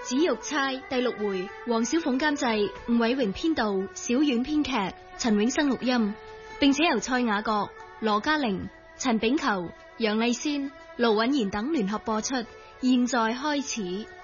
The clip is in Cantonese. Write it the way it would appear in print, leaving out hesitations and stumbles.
紫玉釵第6回，黃小鳳監製，吳偉榮編導，小婉編劇，陳永生錄音，並且由蔡雅閣、羅嘉玲、陳炳球、楊麗仙、盧允賢等聯合播出。現在開始。